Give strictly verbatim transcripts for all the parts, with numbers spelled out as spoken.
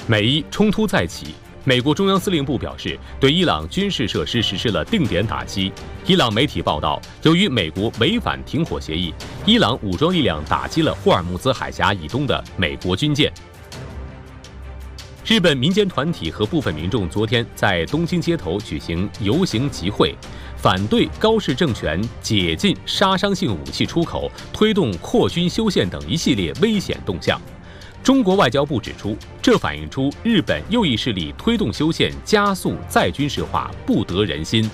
美伊冲突再起，美国中央司令部表示，对伊朗军事设施实施了定点打击。伊朗媒体报道，由于美国违反停火协议，伊朗武装力量打击了霍尔木兹海峡以东的美国军舰。日本民间团体和部分民众昨天在东京街头举行游行集会，反对高市政权解禁杀伤性武器出口、推动扩军修宪等一系列危险动向。中国外交部指出，这反映出日本右翼势力推动修宪、加速再军事化不得人心。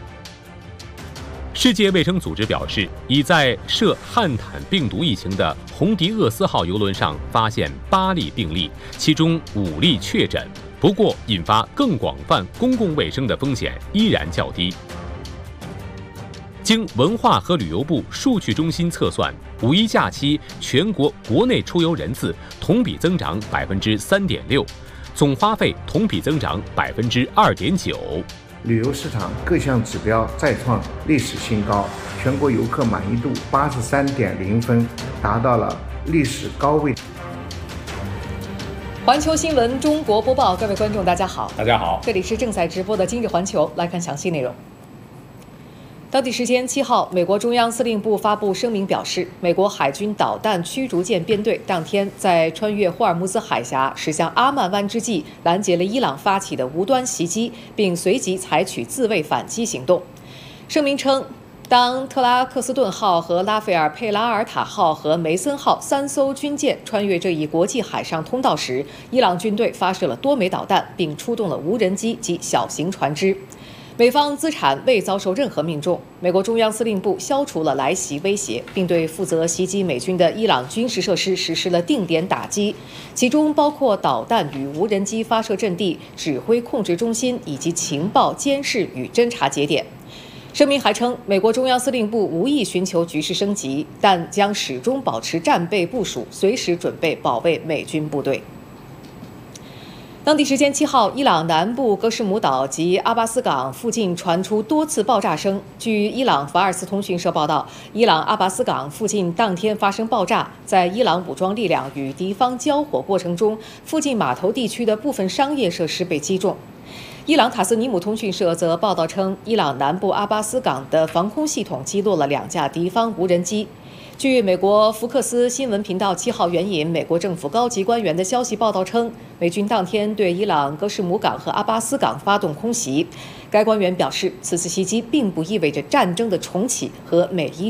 世界卫生组织表示，已在涉汉坦病毒疫情的红迪厄斯号邮轮上发现八例病例，其中五例确诊。不过，引发更广泛公共卫生的风险依然较低。经文化和旅游部数据中心测算，五一假期全国国内出游人次同比增长百分之三点六，总花费同比增长百分之二点九。 旅游市场各项指标再创历史新高，全国游客满意度八十三点零分，达到了历史高位。 环球新闻中国播报，各位观众，大家好， 大家好， 这里是正在直播的今日环球，来看详细内容。当地时间七号，美国中央司令部发布声明表示，美国海军导弹驱逐舰编队当天在穿越霍尔木兹海峡驶向阿曼湾之际，拦截了伊朗发起的无端袭击，并随即采取自卫反击行动。声明称，当特拉克斯顿号和拉斐尔·佩拉尔塔号和梅森号三艘军舰穿越这一国际海上通道时，伊朗军队发射了多枚导弹，并出动了无人机及小型船只。美方资产未遭受任何命中，美国中央司令部消除了来袭威胁，并对负责袭击美军的伊朗军事设施实施了定点打击，其中包括导弹与无人机发射阵地、指挥控制中心以及情报监视与侦察节点。声明还称，美国中央司令部无意寻求局势升级，但将始终保持战备部署，随时准备保卫美军部队。当地时间七号，伊朗南部格什姆岛及阿巴斯港附近传出多次爆炸声。据伊朗法尔斯通讯社报道，伊朗阿巴斯港附近当天发生爆炸，在伊朗武装力量与敌方交火过程中，附近码头地区的部分商业设施被击中。伊朗塔斯尼姆通讯社则报道称，伊朗南部阿巴斯港的防空系统击落了两架敌方无人机。据美国福克斯新闻频道七号援引美国政府高级官员的消息报道称，美军当天对伊朗格什姆港和阿巴斯港发动空袭。该官员表示，此次袭击并不意味着战争的重启和美伊